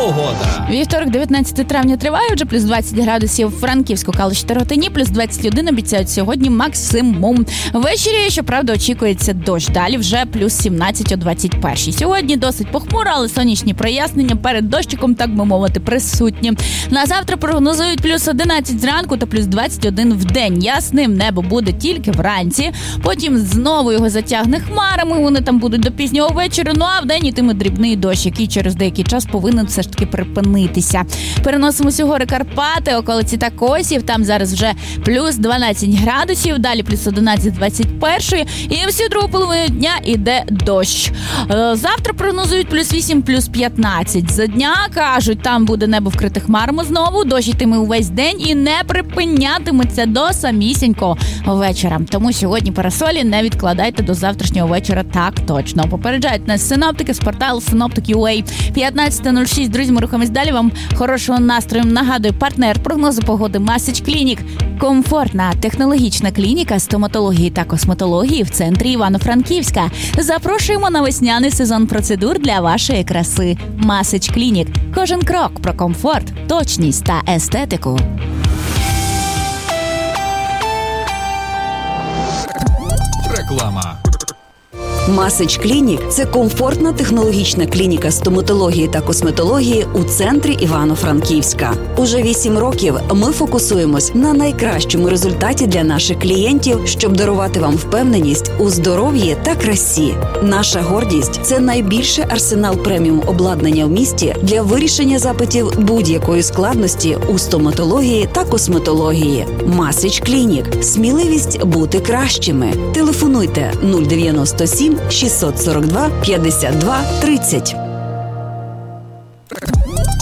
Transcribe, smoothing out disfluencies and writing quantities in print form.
погода. Вівторок, 19 травня триває, вже плюс 20 градусів в Франківську, Калуші та Ротині, плюс 21 обіцяють сьогодні максимум. Ввечері, щоправда, очікується дощ. Далі вже плюс 17 о 21. Сьогодні досить похмуро, але сонячні прояснення перед дощиком, так би мовити, присутні. На завтра прогнозують плюс 11 зранку та плюс 21 в день. Ясним небо буде тільки вранці, потім знову його затягне хмарами, вони там будуть до пізнього вечора, ну а вдень ітиме дрібний дощ, який через деякий час повинен все ж таки припинитися. Переносимося у гори Карпати, околиці та Косів, там зараз вже плюс 12 градусів, далі плюс 11 21, і всю другу половину дня іде дощ. Завтра прогнозують плюс 8, плюс 15. За дня, кажуть, там буде небо вкрите хмарами знову, дощ йтиме увесь день і не припинятиметься до самісінького вечора. Тому сьогодні парасолі не відкладайте до завтрашнього вечора, так точно. Попереджають нас синоптики з порталу Synoptic.ua. 15:06, друзі, ми рухаємось далі. Вам хорошого настрою. Нагадую, партнер прогнозу погоди Message Clinic. Комфортна технологічна клініка стоматології та косметології в центрі Івано-Франківська. Запрошуємо на весняний сезон процедур для вашої краси. Message Clinic. Кожен крок про комфорт, точність та естетику. Реклама. Message Clinic – це комфортна технологічна клініка стоматології та косметології у центрі Івано-Франківська. Уже 8 років ми фокусуємось на найкращому результаті для наших клієнтів, щоб дарувати вам впевненість у здоров'ї та красі. Наша гордість – це найбільший арсенал преміум обладнання в місті для вирішення запитів будь-якої складності у стоматології та косметології. Message Clinic – сміливість бути кращими. Телефонуйте 097 642 52 30.